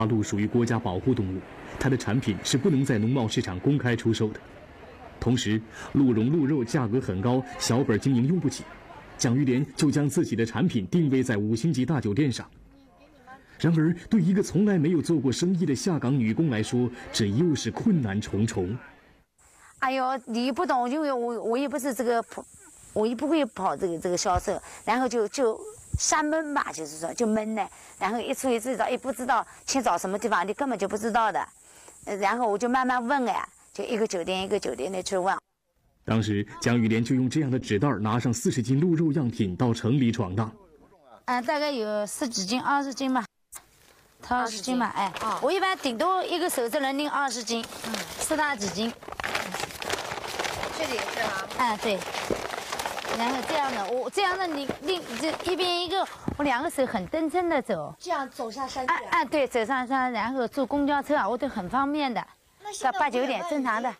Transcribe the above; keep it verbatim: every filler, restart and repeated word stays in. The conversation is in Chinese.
鹿属于国家保护动物，它的产品是不能在农贸市场公开出售的。同时，鹿茸、鹿肉价格很高，小本经营用不起。蒋玉莲就将自己的产品定位在五星级大酒店上。然而，对一个从来没有做过生意的下岗女工来说，这又是困难重重。 哎呦，你不懂，因为我我也不是这个，我也不会跑这个这个销售，然后就就瞎闷吧，就是说就闷呢。然后一出一自己找，也不知道去找什么地方，你根本就不知道的。然后我就慢慢问哎，就一个酒店一个酒店的去问。 当时，蒋玉莲就用这样的纸袋拿上四十斤鹿肉样品到城里闯荡。 啊，大概有十几斤、二十斤吧，掏二十斤嘛，哎，哦、我一般顶多一个手只能拎二十斤，嗯，四大几斤。 这里也是吗？ 啊，对。然后这样的，我这样的你拎这一边一个，我两个手很蹬chân的走。 这样走下山去。 啊啊，对，走上山，然后坐公交车啊，我都很方便的。到八九点正常的。